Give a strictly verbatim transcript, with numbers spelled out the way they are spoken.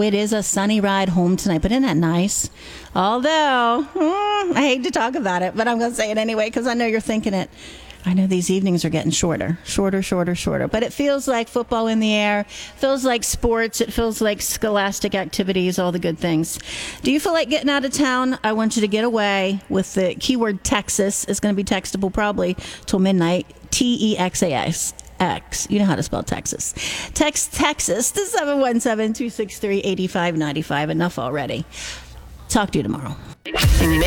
it is a sunny ride home tonight, but isn't that nice? Although, mm, I hate to talk about it, but I'm going to say it anyway because I know you're thinking it. I know these evenings are getting shorter, shorter, shorter, shorter. But it feels like football in the air, feels like sports, it feels like scholastic activities, all the good things. Do you feel like getting out of town? I want you to get away with the keyword Texas. It's going to be textable probably till midnight. T E X A S. X. You know how to spell Texas. Text Texas to seven one seven, two six three, eight five nine five. Enough already. Talk to you tomorrow.